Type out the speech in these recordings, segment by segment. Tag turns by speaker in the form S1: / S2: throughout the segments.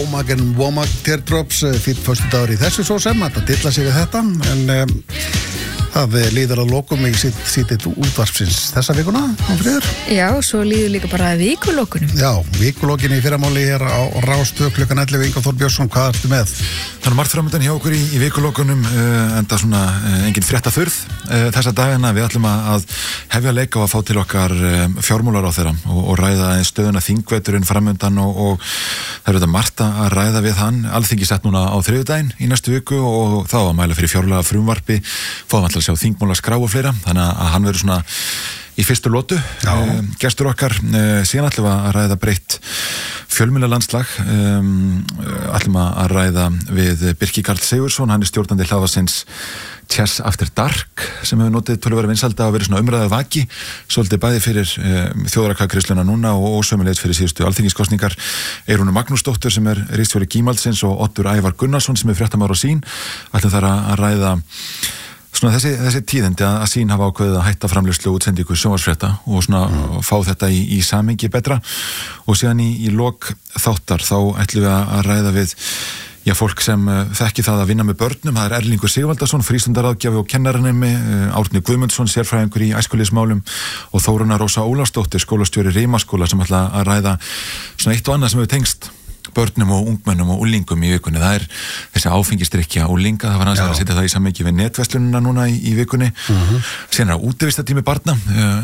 S1: Womack Teardrops fyrir föstudagur í þessu svo sem þetta dilla sig við þetta en það líður að lokum í sítið útvarpsins þessa vikuna Friður.
S2: Já, svo líður líka bara að vikulokunum.
S1: Já, vikulokinni í fyrramáli er á Rás 2 klukkan 11. Ingvar Þór Björnsson, hvað ertu með?
S3: Það er margt framöndan hjá okkur í vikulokunum enda svona engin fréttaþurð þessa dagina. Við ætlum að hefja leik á að fá til okkar fjármálaráðherra og ræða stöðuna þingveturinn framöndan og það er þetta margt að ræða við hann. Alþingi sett núna á þriðjudaginn í næstu viku og þá að mæla fyrir fjárlaga frumvarpi, fáum alltaf að sjá þingmála skrá og fleira, þannig að hann verður svona í fyrstu lotu. Gestur okkar síðan ætlum að ræða breytt fjölmiðlalandslag, ætlum að ræða við Birki Karl Sigurðsson, hann er stjórnandi hlaðvarpsins Chess After Dark sem hefur notið töluverða vinsælda að vera svona umræða vaki svolítið bæði fyrir þjóðaratkvæðagreiðsluna núna og sömuleiðis fyrir síðustu alþingiskosningar. Eyrúnu Magnúsdóttur sem er ritstjóri Gímaldsins og Oddur Ævar Gunnarsson sem er fréttamaður á Sýn ætlum þar að ræða svona þessi tíðindi að Sýn hafa ákveðið að hætta framleiðslu og útsendingu sjónvarpsfrétta og svona fá þetta í samhengi betra og síðan í lok þáttar þá ætlum við að ræða við fólk sem þekki það að vinna með börnum. Það er Erlingur Sigvaldason, frístundaráðgjafi og kennaranemi, Árni Guðmundsson, sérfræðingur í æskulýðsmálum og Þórunna Rósa Ólafsdóttir, skólastjóri Rimaskóla sem ætla að ræða svona eitt og annað sem hefur tengst börnum og ungmennum og úlingum í vikunni. Það er þessi áfengisdrykkja úlinga, það var aðeins að setja það í samhengi við netverslunina núna í vikunni. Síðan er útivistartími barna.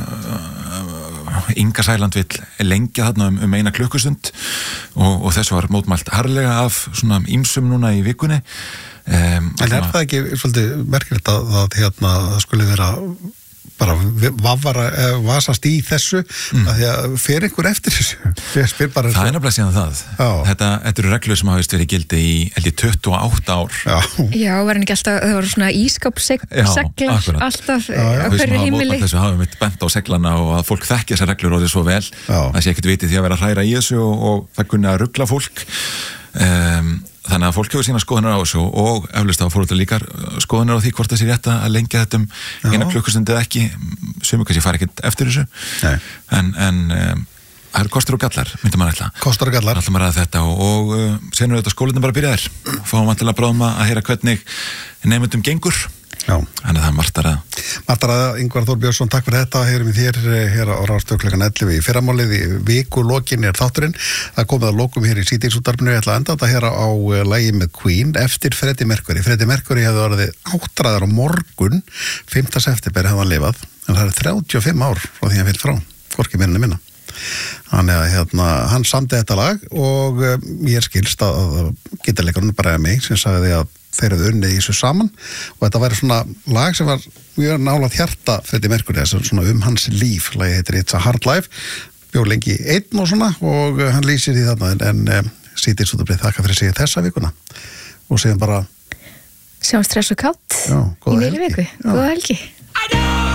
S3: Inga Sæland vill lengja þarna um 1 klukkustund og þessu var mótmælt harðlega af svona ýmsum núna í vikunni.
S1: En er það ekki svolítið merkilegt að það skulle vera bara vasast í þessu að því að fer einhver eftir þessu?
S3: Það er nefnilega síðan það. Þetta eru reglur sem hafist verið í gildi í 28 ár.
S2: Já, var hann ekki alltaf, það voru svona ískapsseglar alltaf á hverju heimili.
S3: Þessu hafum við bent á seglana og að fólk þekki þessar reglur og þið svo vel. Það sé ekkert vitið því að vera að hræra í þessu og það kunni að rugla fólk. Þannig að fólk hefur sína skoðunar á þessu og eflaust að fólk líka skoðunar á því hvort það sé rétt að lengja þetta um 1 klukkustund eða ekki. Sumir kannski fara ekkert eftir þessu. En það eru kostur og gallar, myndi maður ætla.
S1: Kostur og gallar.
S3: Ætla maður að þetta og senur þetta skólinni bara byrjaðir. Fáum alltaf að bráðum að heyra hvernig nemendum gengur. Þannig að það er margt að ræða.
S1: Margt að ræða, Ingvar Þór Björnsson, takk fyrir þetta. Heyrum við þér hér á Rás 2 klukkan 11 í fyrramálið. Í vikulokin er þátturinn. Það komið að lokum hér í síðdegisútvarpinu. Ég ætla að enda þetta hér á lagi með Queen eftir Freddie Mercury. Freddie Mercury hefði orðið áttræðar á morgun, 5. september hefði hann lifað, en það er 35 ár frá því hann féll frá, hvorki meira en minna. Þannig að hann samdi þetta lag og ég skilst að gítarleikarinn bara mig sem sagði að þeir hefðu unnið í þessu saman og þetta væri svona lag sem var mjög nálægt hjarta Freddie Mercury, svona hans líf. Lagið heitir It's a Hard Life, bjó lengi einn og svona og hann lýsir því þarna en síðdegisútvarpið þakka fyrir sig þessa vikuna og síðan bara
S2: Sjáum stress og kátt í miðri viku. Góða helgi.